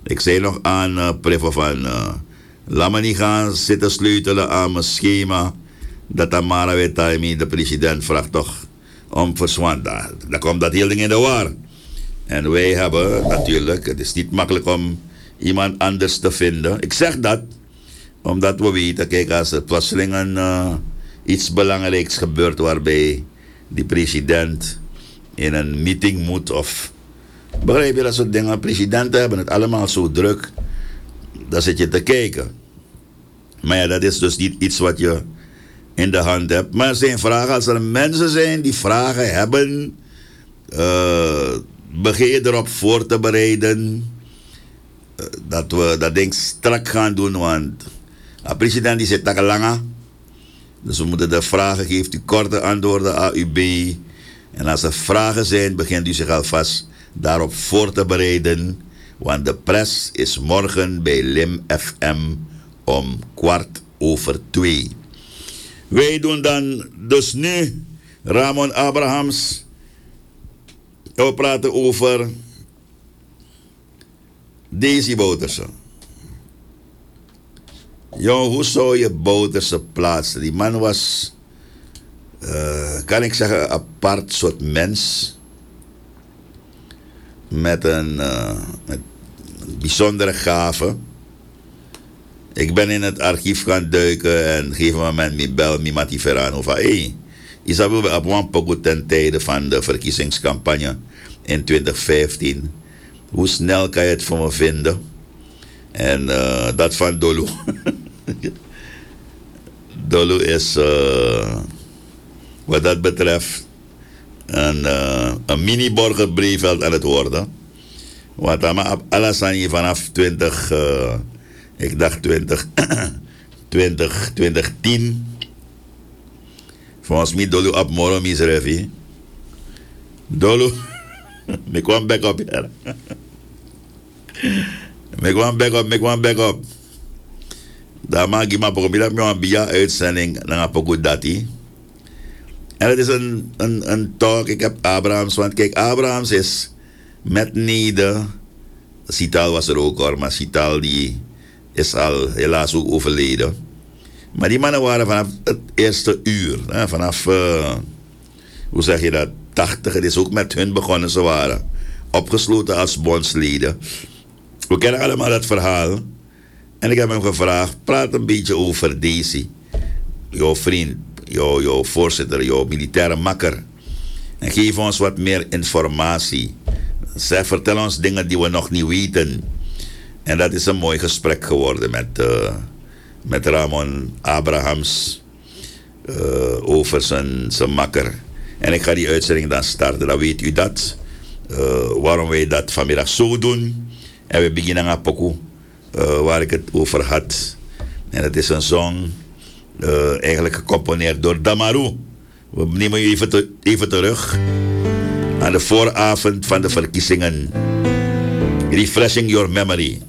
Ik zei nog aan Prevo van... laat me niet gaan zitten sleutelen aan mijn schema. Dat Tamara Wetaimi, de president, vraagt toch om verzwant. Dan komt dat heel ding in de war. En wij hebben natuurlijk... Het is niet makkelijk om iemand anders te vinden. Ik zeg dat omdat we weten... Kijk, als er plotseling iets belangrijks gebeurt... waarbij die president in een meeting moet of... Begrijp je dat soort dingen? Presidenten hebben het allemaal zo druk. Dan zit je te kijken. Maar ja, dat is dus niet iets wat je in de hand hebt. Maar er zijn vragen. Als er mensen zijn die vragen hebben... begin je erop voor te bereiden... dat we dat ding strak gaan doen. Want de president die zit takken langer. Dus we moeten de vragen geven. Geeft u korte antwoorden AUB. En als er vragen zijn, begint u zich alvast daarop voor te bereiden. Want de pers is morgen bij Lim FM om 2:15. Wij doen dan dus nu Ramon Abrahams. We praten over Daisy Bouterse. Jong, hoe zou je Bouterse plaatsen? Die man was, kan ik zeggen, een apart soort mens. Met een bijzondere gave. Ik ben in het archief gaan duiken en op een gegeven moment me bel me Mati Ferrano van Isabel op een poco ten tijde van de verkiezingscampagne in 2015. Hoe snel kan je het voor me vinden? En dat van Dolu. Dolu is wat dat betreft een mini-Borger Breeveld aan het worden. Want alles aan je vanaf 2010. Volgens mij Dolu op morgen misrevi. Dolu, me kwam back up hier. Me kwam back up. Daar maak ik maar een bija uitzending naar een dati. En het is een talk. Ik heb Abrahams, want kijk, Abrahams is met Nede. Sital was er ook hoor, maar Sital die is al helaas ook overleden. Maar die mannen waren vanaf het eerste uur, hè, vanaf, hoe zeg je dat, 80. Het is ook met hun begonnen, ze waren opgesloten als bondsleden. We kennen allemaal dat verhaal. En ik heb hem gevraagd, praat een beetje over Daisy. Jouw vriend, jouw voorzitter, jouw militaire makker. En geef ons wat meer informatie. Vertel ons dingen die we nog niet weten. En dat is een mooi gesprek geworden met Ramon Abrahams over zijn makker. En ik ga die uitzending dan starten, dan weet u dat. Waarom wij dat vanmiddag zo doen. En we beginnen aan pokoe waar ik het over had. En het is een song eigenlijk gecomponeerd door Damaru. We nemen u even terug aan de vooravond van de verkiezingen. Refreshing your memory.